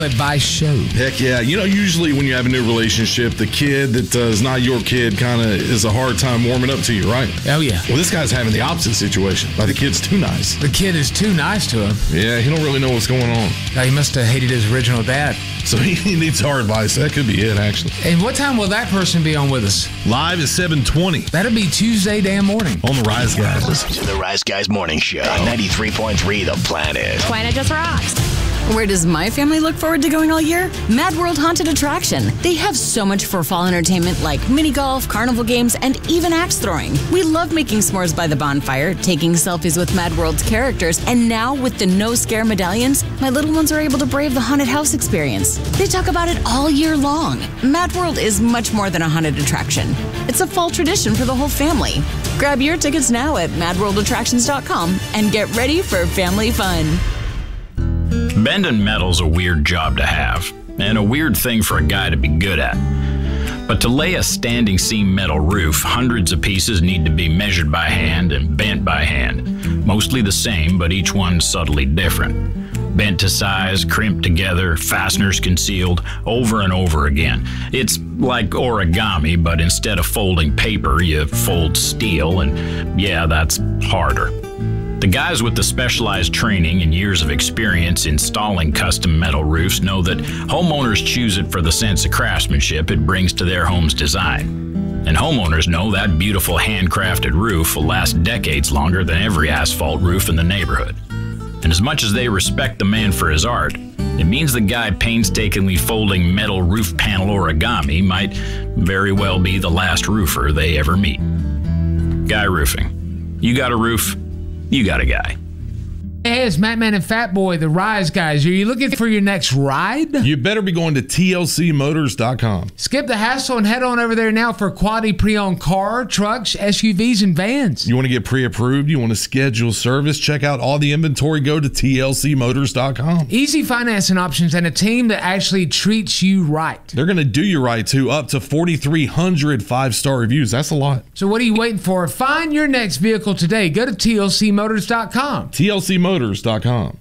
Advice show. Heck yeah. Usually when you have a new relationship, the kid that is not your kid kind of is a hard time warming up to you, right? Oh, yeah. Well, this guy's having the opposite situation. Like the kid's too nice. The kid is too nice to him. Yeah, he don't really know what's going on. He must have hated his original dad. So he needs our advice. That could be it, actually. And what time will that person be on with us? Live at 7:20. That'll be Tuesday damn morning. On the Rise Guys. Listen to the Rise Guys Morning Show on 93.3 The Planet. Planet just rocks. Where does my family look forward to going all year? Mad World Haunted Attraction. They have so much for fall entertainment like mini golf, carnival games, and even axe throwing. We love making s'mores by the bonfire, taking selfies with Mad World's characters, and now with the no scare medallions, my little ones are able to brave the haunted house experience. They talk about it all year long. Mad World is much more than a haunted attraction. It's a fall tradition for the whole family. Grab your tickets now at madworldattractions.com and get ready for family fun. Bending metal's a weird job to have, and a weird thing for a guy to be good at. But to lay a standing seam metal roof, hundreds of pieces need to be measured by hand and bent by hand. Mostly the same, but each one subtly different. Bent to size, crimped together, fasteners concealed, over and over again. It's like origami, but instead of folding paper, you fold steel, and yeah, that's harder. The guys with the specialized training and years of experience installing custom metal roofs know that homeowners choose it for the sense of craftsmanship it brings to their home's design. And homeowners know that beautiful handcrafted roof will last decades longer than every asphalt roof in the neighborhood. And as much as they respect the man for his art, it means the guy painstakingly folding metal roof panel origami might very well be the last roofer they ever meet. Guy Roofing. You got a roof? You got a guy. Hey, it's Matt Man and Fat Boy, the Rise Guys. Are you looking for your next ride? You better be going to tlcmotors.com. Skip the hassle and head on over there now for quality pre-owned car, trucks, SUVs, and vans. You want to get pre-approved? You want to schedule service? Check out all the inventory. Go to tlcmotors.com. Easy financing options and a team that actually treats you right. They're going to do you right, too. Up to 4,300 five-star reviews. That's a lot. So what are you waiting for? Find your next vehicle today. Go to tlcmotors.com. tlcmotors.com.